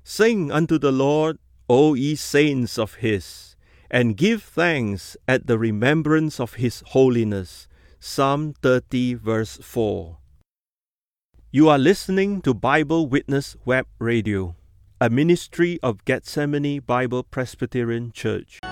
Sing unto the Lord, O ye saints of his, and give thanks at the remembrance of his holiness. Psalm 30 verse 4. You are listening to Bible Witness Web Radio, a ministry of Gethsemane Bible Presbyterian Church.